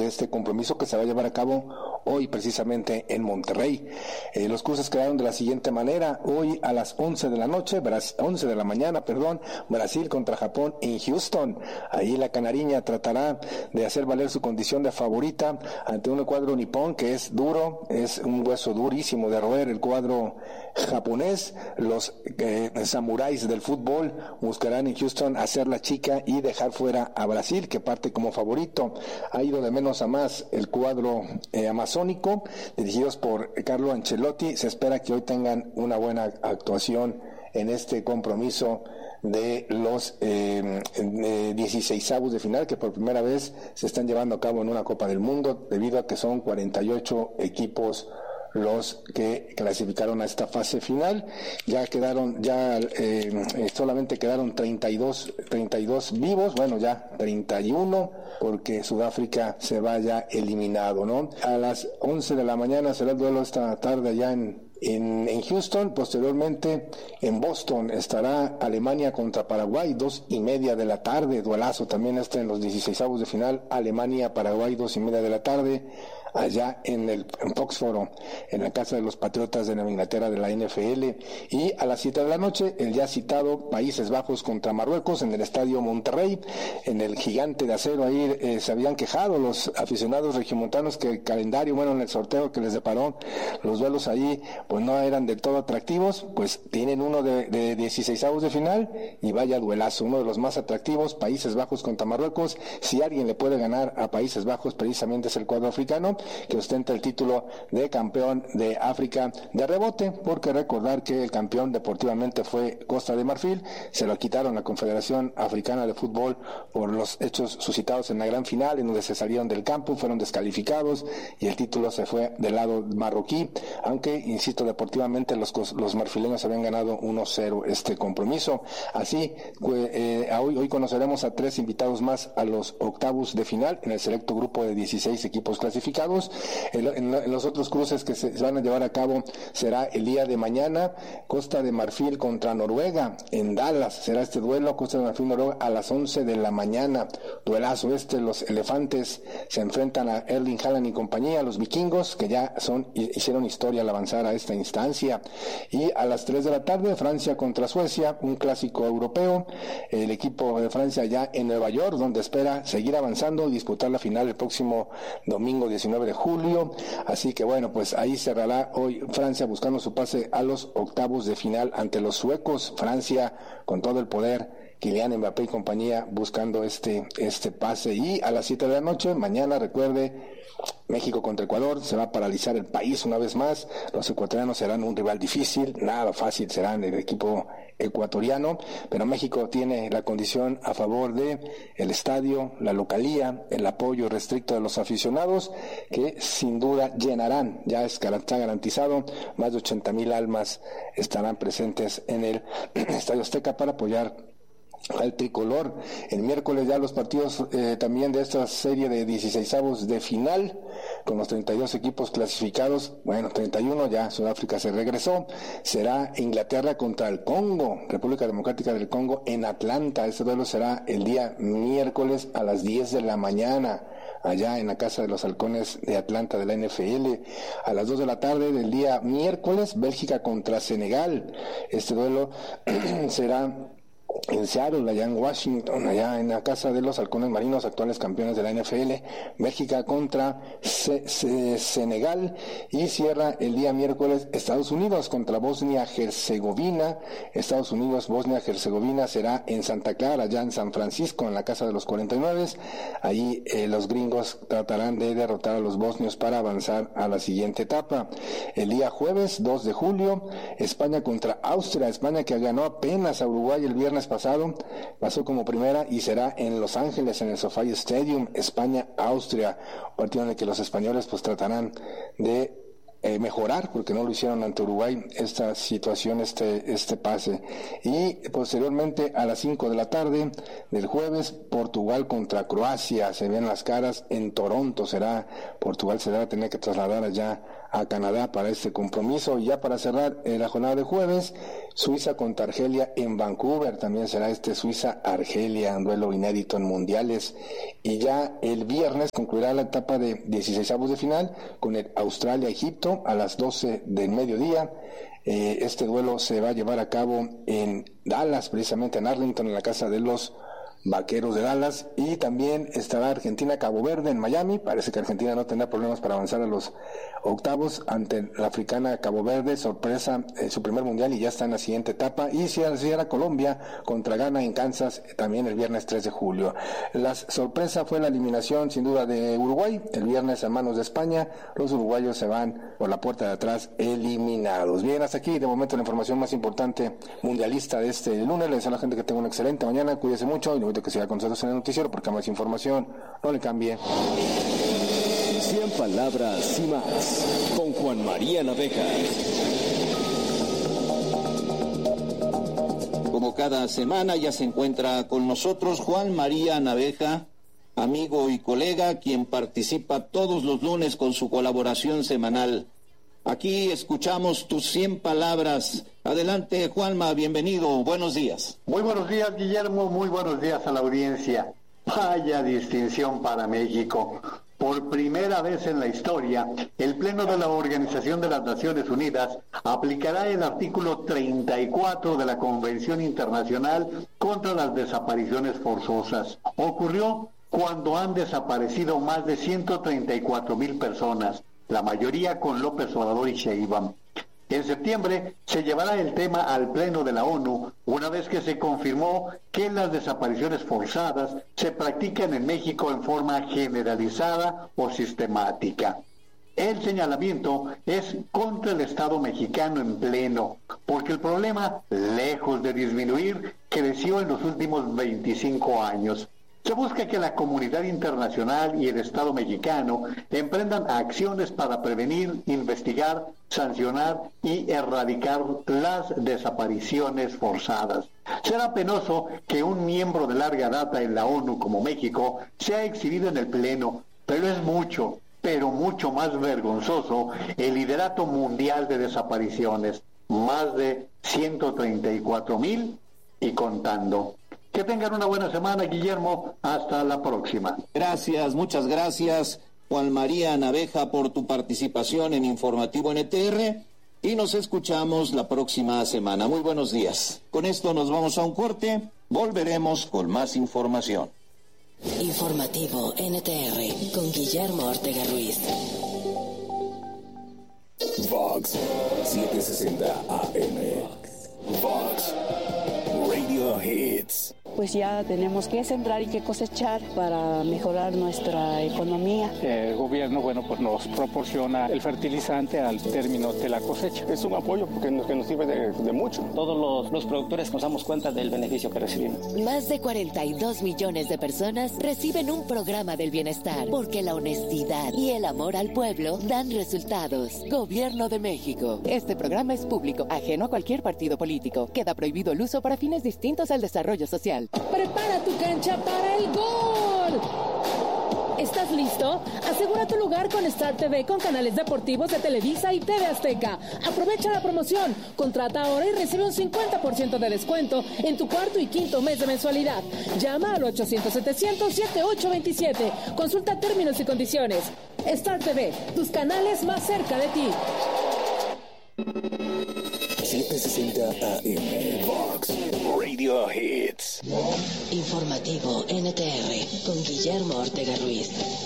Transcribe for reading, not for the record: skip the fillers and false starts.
de este compromiso que se va a llevar a cabo hoy precisamente en Monterrey. Los cruces quedaron de la siguiente manera: hoy a las 11 de la mañana, Brasil contra Japón en Houston. Ahí la canariña tratará de hacer valer su condición de favorita ante un cuadro nipón que es duro, es un hueso durísimo de roer el cuadro japonés. Los samuráis del fútbol buscarán en Houston hacer la chica y dejar fuera a Brasil, que parte como favorito. Ha ido de menos a más el cuadro amazónico, dirigidos por Carlo Ancelotti. Se espera que hoy tengan una buena actuación en este compromiso de los 16avos de final, que por primera vez se están llevando a cabo en una Copa del Mundo, debido a que son 48 equipos los que clasificaron a esta fase final. Solamente quedaron 32 vivos, ya 31, porque Sudáfrica se vaya eliminado, ¿no? A las 11 de la mañana será el duelo esta tarde allá en Houston. Posteriormente en Boston estará Alemania contra Paraguay, 2:30 de la tarde, duelazo también en los 16avos de final, Alemania-Paraguay, 2:30 de la tarde, allá en Foxboro, en la casa de los Patriotas de Nueva Inglaterra de la NFL. Y a las 7 de la noche, el ya citado Países Bajos contra Marruecos en el Estadio Monterrey, en el Gigante de Acero. Ahí se habían quejado los aficionados regiomontanos que el calendario, en el sorteo que les deparó, los duelos ahí pues no eran del todo atractivos. Pues tienen uno de 16avos de final, y vaya duelazo, uno de los más atractivos, Países Bajos contra Marruecos. Si alguien le puede ganar a Países Bajos, precisamente es el cuadro africano, que ostenta el título de campeón de África de rebote, porque recordar que el campeón deportivamente fue Costa de Marfil. Se lo quitaron la Confederación Africana de Fútbol por los hechos suscitados en la gran final, en donde se salieron del campo, fueron descalificados y el título se fue del lado marroquí, aunque, insisto, deportivamente los marfileños habían ganado 1-0 este compromiso. Así, hoy conoceremos a 3 invitados más a los octavos de final en el selecto grupo de 16 equipos clasificados. En los otros cruces que se van a llevar a cabo será el día de mañana, Costa de Marfil contra Noruega en Dallas. Será este duelo, Costa de Marfil Noruega, a las 11 de la mañana. Duelazo los elefantes se enfrentan a Erling Haaland y compañía, los vikingos, que ya hicieron historia al avanzar a esta instancia. Y a las 3 de la tarde, Francia contra Suecia, un clásico europeo. El equipo de Francia ya en Nueva York, donde espera seguir avanzando y disputar la final el próximo domingo 19 de julio. Así que pues ahí cerrará hoy Francia buscando su pase a los octavos de final ante los suecos. Francia con todo el poder, Kylian Mbappé y compañía buscando este pase. Y a las 7 de la noche, mañana, recuerde, México contra Ecuador. Se va a paralizar el país una vez más. Los ecuatorianos serán un rival difícil, nada fácil serán el equipo ecuatoriano, pero México tiene la condición a favor de el estadio, la localía, el apoyo restricto de los aficionados, que sin duda llenarán, ya está garantizado, más de 80,000 almas estarán presentes en el Estadio Azteca para apoyar al tricolor. El miércoles ya los partidos también de esta serie de 16avos de final, con los 32 equipos clasificados, 31 ya, Sudáfrica se regresó. Será Inglaterra contra el Congo, República Democrática del Congo, en Atlanta. Este duelo será el día miércoles a las 10 de la mañana, allá en la Casa de los Halcones de Atlanta de la NFL. A las 2 de la tarde del día miércoles, Bélgica contra Senegal. Este duelo será en Seattle, allá en Washington, allá en la Casa de los Halcones Marinos, actuales campeones de la NFL. Bélgica contra Senegal. Y cierra el día miércoles Estados Unidos contra Bosnia-Herzegovina. Estados Unidos, Bosnia-Herzegovina será en Santa Clara, allá en San Francisco, en la Casa de los 49. Allí los gringos tratarán de derrotar a los bosnios para avanzar a la siguiente etapa. El día jueves 2 de julio, España contra Austria. España, que ganó apenas a Uruguay el viernes pasado, pasó como primera, y será en Los Ángeles, en el SoFi Stadium. España-Austria, partido en el que los españoles tratarán de mejorar, porque no lo hicieron ante Uruguay, esta situación, este pase. Y posteriormente a las 5 de la tarde del jueves, Portugal contra Croacia. Se ven las caras en Toronto. Portugal se va a tener que trasladar allá a Canadá para este compromiso. Y ya para cerrar la jornada de jueves, Suiza contra Argelia en Vancouver, también será Suiza-Argelia, un duelo inédito en mundiales. Y ya el viernes concluirá la etapa de 16avos de final con el Australia-Egipto a las 12 del mediodía. Este duelo se va a llevar a cabo en Dallas, precisamente en Arlington, en la casa de los Vaqueros de Dallas. Y también estará Argentina-Cabo Verde en Miami. Parece que Argentina no tendrá problemas para avanzar a los octavos ante la africana Cabo Verde, sorpresa en su primer mundial y ya está en la siguiente etapa. Y Sierra Colombia contra Ghana en Kansas también el viernes 3 de julio. La sorpresa fue la eliminación sin duda de Uruguay el viernes a manos de España. Los uruguayos se van por la puerta de atrás eliminados. Bien, hasta aquí de momento la información más importante mundialista de este lunes. Les deseo a la gente que tenga una excelente mañana, cuídese mucho y no olvide que siga con nosotros en el noticiero porque más información, no le cambie. 100 palabras y más, con Juan María Naveja. Como cada semana ya se encuentra con nosotros Juan María Naveja, amigo y colega, quien participa todos los lunes con su colaboración semanal. Aquí escuchamos tus 100 palabras. Adelante, Juanma, bienvenido, buenos días. Muy buenos días, Guillermo, muy buenos días a la audiencia. Vaya distinción para México. Por primera vez en la historia, el Pleno de la Organización de las Naciones Unidas aplicará el artículo 34 de la Convención Internacional contra las Desapariciones Forzosas. Ocurrió cuando han desaparecido más de 134,000 personas, la mayoría con López Obrador y Sheinbaum. En septiembre se llevará el tema al Pleno de la ONU, una vez que se confirmó que las desapariciones forzadas se practican en México en forma generalizada o sistemática. El señalamiento es contra el Estado mexicano en pleno, porque el problema, lejos de disminuir, creció en los últimos 25 años. Se busca que la comunidad internacional y el Estado mexicano emprendan acciones para prevenir, investigar, sancionar y erradicar las desapariciones forzadas. Será penoso que un miembro de larga data en la ONU como México sea exhibido en el Pleno, pero es mucho, pero mucho más vergonzoso el liderato mundial de desapariciones, más de 134,000 y contando. Que tengan una buena semana, Guillermo. Hasta la próxima. Gracias, muchas gracias, Juan María Naveja, por tu participación en Informativo NTR y nos escuchamos la próxima semana. Muy buenos días. Con esto nos vamos a un corte. Volveremos con más información. Informativo NTR con Guillermo Ortega Ruiz. Vox 760 AM. Vox Radio Hits. Pues ya tenemos que sembrar y que cosechar para mejorar nuestra economía. El gobierno, pues nos proporciona el fertilizante al término de la cosecha. Es un apoyo porque nos sirve de mucho. Todos los productores nos damos cuenta del beneficio que recibimos. Más de 42 millones de personas reciben un programa del bienestar porque la honestidad y el amor al pueblo dan resultados. Gobierno de México. Este programa es público, ajeno a cualquier partido político. Queda prohibido el uso para fines distintos al desarrollo social. Prepara tu cancha para el gol. ¿Estás listo? Asegura tu lugar con Star TV con canales deportivos de Televisa y TV Azteca. Aprovecha la promoción. Contrata ahora y recibe un 50% de descuento en tu cuarto y quinto mes de mensualidad. Llama al 800-700-7827. Consulta términos y condiciones. Star TV, tus canales más cerca de ti. 760 AM. Vox Radio Hits. Informativo NTR con Guillermo Ortega Ruiz.